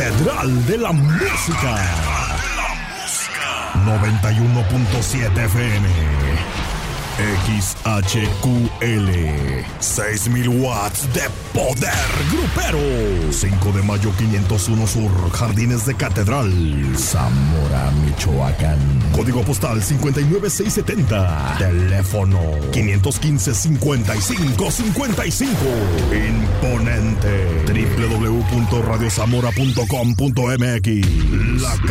Catedral de la Música. 91.7 FM. XHQL. 6,000 watts de poder grupero. 5 de mayo 501 Sur, Jardines de Catedral, Zamora, Michoacán. Código postal 59670. Teléfono 515-5555. Imponente. www.radiozamora.com.mx. La